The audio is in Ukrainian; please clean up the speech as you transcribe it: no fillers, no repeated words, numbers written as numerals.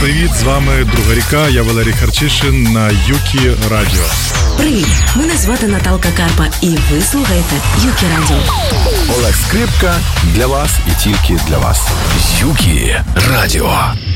привіт! З вами Друга ріка, я Валерій Харчишин на Юкі Радіо. Привіт! Мене звати Наталка Карпа і ви слухаєте Юкі Радіо. Олег Скрипка для вас і тільки для вас. Юкі Радіо.